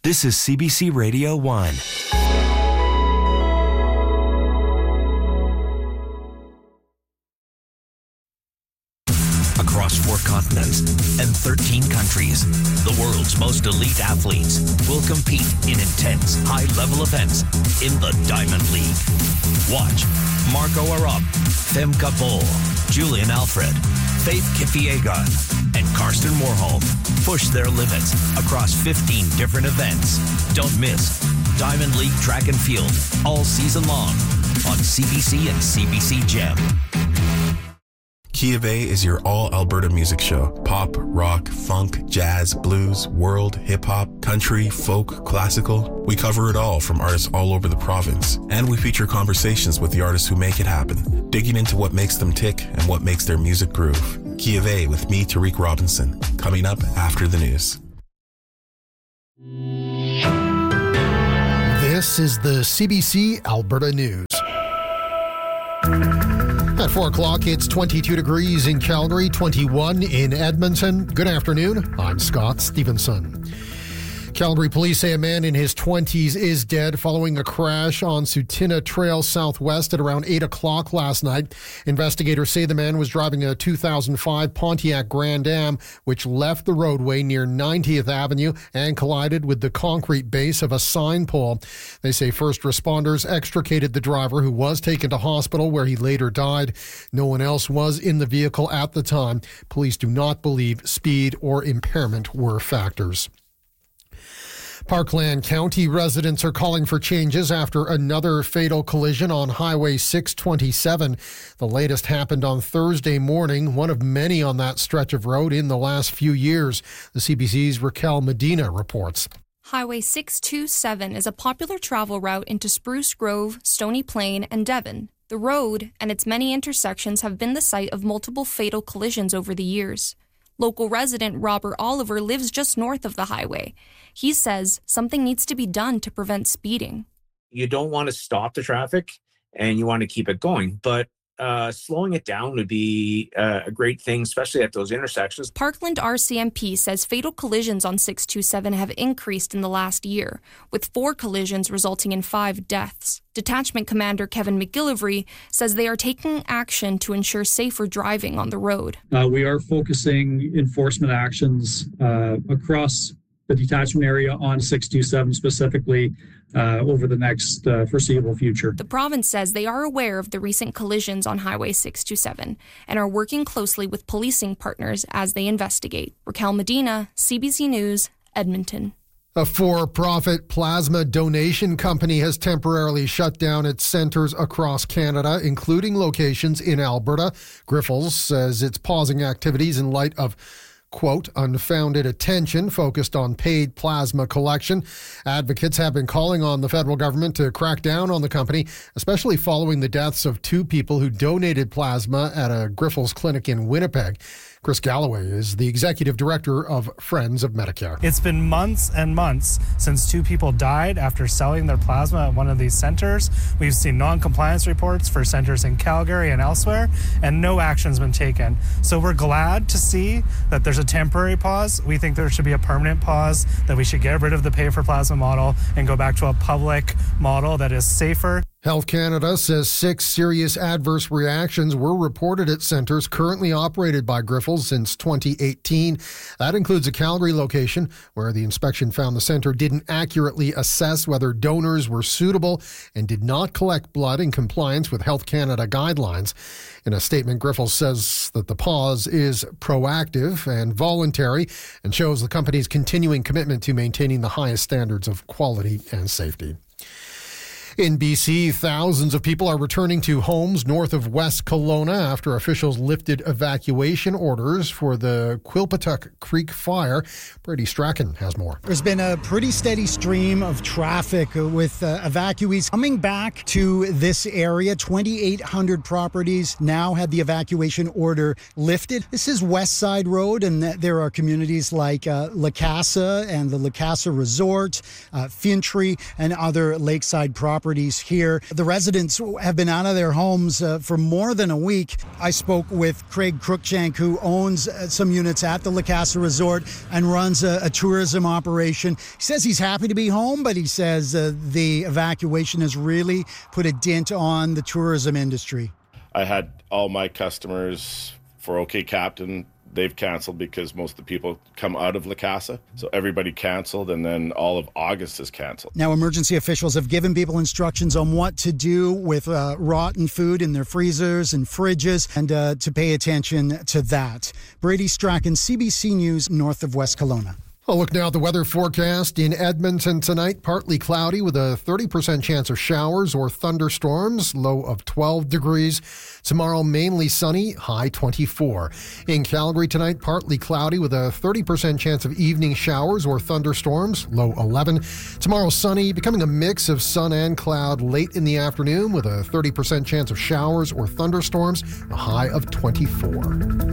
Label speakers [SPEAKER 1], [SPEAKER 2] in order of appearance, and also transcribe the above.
[SPEAKER 1] This is CBC Radio 1. Across 4 continents and 13 countries, the world's most elite athletes will compete in intense, high-level events in the Diamond League. Watch Marco Arop, Femke Bol, Julian Alfred, Faith Kipyegon, and Karsten Warholm push their limits across 15 different events. Don't miss Diamond League Track and Field all season long on CBC and CBC Gem.
[SPEAKER 2] Kia Bay is your all-Alberta music show. Pop, rock, funk, jazz, blues, world, hip-hop, country, folk, classical. We cover it all from artists all over the province. And we feature conversations with the artists who make it happen, digging into what makes them tick and what makes their music groove. Kia Bay with me, Tariq Robinson, coming up after the news.
[SPEAKER 3] This is the CBC Alberta News. At 4 o'clock, it's 22 degrees in Calgary, 21 in Edmonton. Good afternoon. I'm Scott Stevenson. Calgary police say a man in his 20s is dead following a crash on Sutina Trail Southwest at around 8 o'clock last night. Investigators say the man was driving a 2005 Pontiac Grand Am, which left the roadway near 90th Avenue and collided with the concrete base of a sign pole. They say first responders extricated the driver, who was taken to hospital where he later died. No one else was in the vehicle at the time. Police do not believe speed or impairment were factors. Parkland County residents are calling for changes after another fatal collision on Highway 627. The latest happened on Thursday morning, one of many on that stretch of road in the last few years. The CBC's Raquel Medina reports.
[SPEAKER 4] Highway 627 is a popular travel route into Spruce Grove, Stony Plain, and Devon. The road and its many intersections have been the site of multiple fatal collisions over the years. Local resident Robert Oliver lives just north of the highway. He says something needs to be done to prevent speeding.
[SPEAKER 5] You don't want to stop the traffic and you want to keep it going, but slowing it down would be a great thing, especially at those intersections. Parkland RCMP says fatal collisions on 627 have increased in the last year, with 4 collisions resulting in 5 deaths. Detachment Commander Kevin McGillivray says they are taking action to ensure safer driving on the road.
[SPEAKER 6] We are focusing enforcement actions across the detachment area on 627 specifically over the next foreseeable future.
[SPEAKER 4] The province says they are aware of the recent collisions on Highway 627 and are working closely with policing partners as they investigate. Raquel Medina, CBC News, Edmonton.
[SPEAKER 3] A for-profit plasma donation company has temporarily shut down its centres across Canada, including locations in Alberta. Grifols says it's pausing activities in light of, quote, unfounded attention focused on paid plasma collection. Advocates have been calling on the federal government to crack down on the company, especially following the deaths of 2 people who donated plasma at a Grifols clinic in Winnipeg. Chris Galloway is the executive director of Friends of Medicare.
[SPEAKER 7] It's been months and months since 2 people died after selling their plasma at one of these centers. We've seen non-compliance reports for centers in Calgary and elsewhere, and no action's been taken. So we're glad to see that there's a temporary pause. We think there should be a permanent pause, that we should get rid of the pay-for-plasma model and go back to a public model that is safer.
[SPEAKER 3] Health Canada says 6 serious adverse reactions were reported at centres currently operated by Grifols since 2018. That includes a Calgary location where the inspection found the centre didn't accurately assess whether donors were suitable and did not collect blood in compliance with Health Canada guidelines. In a statement, Grifols says that the pause is proactive and voluntary and shows the company's continuing commitment to maintaining the highest standards of quality and safety. In BC, thousands of people are returning to homes north of West Kelowna after officials lifted evacuation orders for the Quilpatuck Creek fire. Brady Strachan has more.
[SPEAKER 8] There's been a pretty steady stream of traffic with evacuees coming back to this area. 2,800 properties now had the evacuation order lifted. This is West Side Road, and there are communities like La Casa and the La Casa Resort, Fintry, and other lakeside properties properties here. The residents have been out of their homes for more than a week. I spoke with Craig Cruikshank, who owns some units at the Lacasa Resort and runs a tourism operation. He says he's happy to be home, but he says the evacuation has really put a dent on the tourism industry.
[SPEAKER 9] I had all my customers for OK Captain. They've canceled because most of the people come out of Lacasa. So everybody canceled, and then all of August is canceled.
[SPEAKER 8] Now, emergency officials have given people instructions on what to do with rotten food in their freezers and fridges, and to pay attention to that. Brady Strachan, CBC News, north of West Kelowna.
[SPEAKER 3] I'll look now at the weather forecast in Edmonton tonight. Partly cloudy with a 30% chance of showers or thunderstorms, low of 12 degrees. Tomorrow, mainly sunny, high 24. In Calgary tonight, partly cloudy with a 30% chance of evening showers or thunderstorms, low 11. Tomorrow, sunny, becoming a mix of sun and cloud late in the afternoon with a 30% chance of showers or thunderstorms, a high of 24.